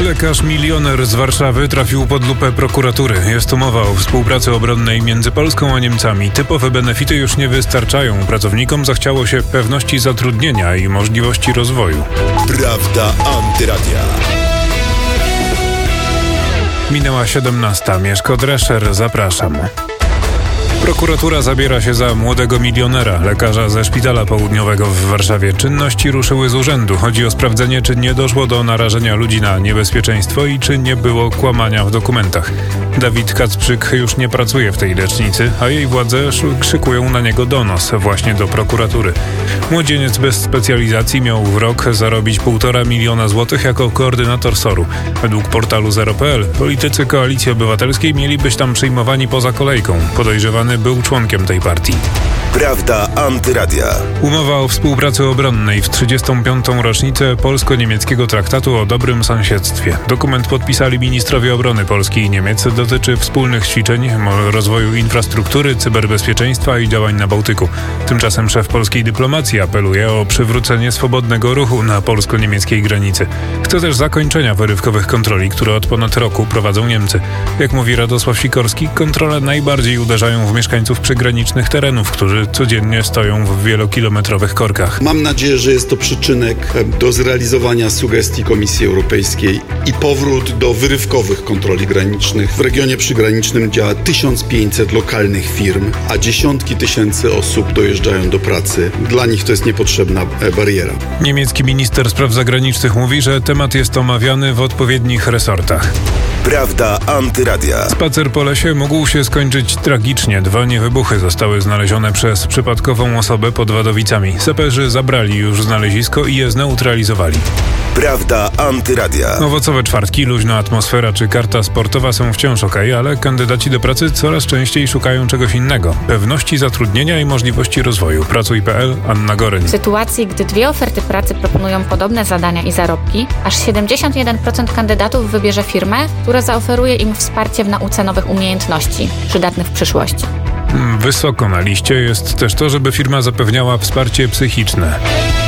Lekarz milioner z Warszawy trafił pod lupę prokuratury. Jest tu mowa o współpracy obronnej między Polską a Niemcami. Typowe benefity już nie wystarczają. Pracownikom zachciało się pewności zatrudnienia i możliwości rozwoju. Prawda Antyradia. Minęła 17. Mieszko Drescher, zapraszam. Prokuratura zabiera się za młodego milionera, lekarza ze szpitala południowego w Warszawie. Czynności ruszyły z urzędu. Chodzi o sprawdzenie, czy nie doszło do narażenia ludzi na niebezpieczeństwo i czy nie było kłamania w dokumentach. Dawid Kacprzyk już nie pracuje w tej lecznicy, a jej władze szykują na niego donos właśnie do prokuratury. Młodzieniec bez specjalizacji miał w rok zarobić 1,5 miliona złotych jako koordynator SOR-u. Według portalu Zero.pl politycy Koalicji Obywatelskiej mieli być tam przyjmowani poza kolejką. Podejrzewany był członkiem tej partii. Prawda Antyradia. Umowa o współpracy obronnej w 35. rocznicę polsko-niemieckiego traktatu o dobrym sąsiedztwie. Dokument podpisali ministrowie obrony Polski i Niemiec. Dotyczy wspólnych ćwiczeń, rozwoju infrastruktury, cyberbezpieczeństwa i działań na Bałtyku. Tymczasem szef polskiej dyplomacji apeluje o przywrócenie swobodnego ruchu na polsko-niemieckiej granicy. Chce też zakończenia wyrywkowych kontroli, które od ponad roku prowadzą Niemcy. Jak mówi Radosław Sikorski, kontrole najbardziej uderzają w mieszkańców przygranicznych terenów, którzy codziennie stoją w wielokilometrowych korkach. Mam nadzieję, że jest to przyczynek do zrealizowania sugestii Komisji Europejskiej i powrót do wyrywkowych kontroli granicznych. W regionie przygranicznym działa 1500 lokalnych firm, a dziesiątki tysięcy osób dojeżdżają do pracy. Dla nich to jest niepotrzebna bariera. Niemiecki minister spraw zagranicznych mówi, że temat jest omawiany w odpowiednich resortach. Prawda Antyradia. Spacer po lesie mógł się skończyć tragicznie. 2 niewybuchy zostały znalezione przez przypadkową osobę pod Wadowicami. Saperzy zabrali już znalezisko i je zneutralizowali. Prawda Antyradia. Owocowe czwartki, luźna atmosfera czy karta sportowa są wciąż okej, ale kandydaci do pracy coraz częściej szukają czegoś innego. Pewności zatrudnienia i możliwości rozwoju. Pracuj.pl, Anna Goryń. W sytuacji, gdy 2 oferty pracy proponują podobne zadania i zarobki, aż 71% kandydatów wybierze firmę, która zaoferuje im wsparcie w nauce nowych umiejętności, przydatnych w przyszłości. Wysoko na liście jest też to, żeby firma zapewniała wsparcie psychiczne.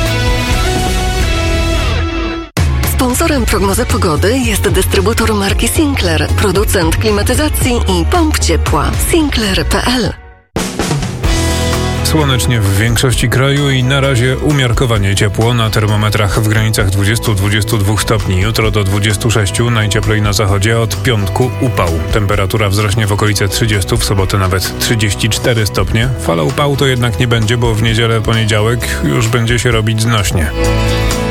Sponsorem prognozy pogody jest dystrybutor marki Sinclair, producent klimatyzacji i pomp ciepła. Sinclair.pl. Słonecznie w większości kraju i na razie umiarkowanie ciepło, na termometrach w granicach 20-22 stopni. Jutro do 26, najcieplej na zachodzie, od piątku upał. Temperatura wzrośnie w okolice 30, w sobotę nawet 34 stopnie. Fala upału to jednak nie będzie, bo w niedzielę, poniedziałek już będzie się robić znośnie.